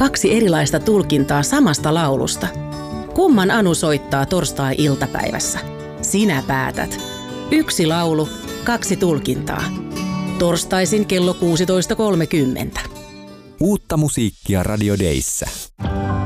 2 erilaista tulkintaa samasta laulusta. Kumman Anu soittaa torstai-iltapäivässä? Sinä päätät. 1 laulu, 2 tulkintaa. Torstaisin kello 16.30. Uutta musiikkia Radio Dayssä.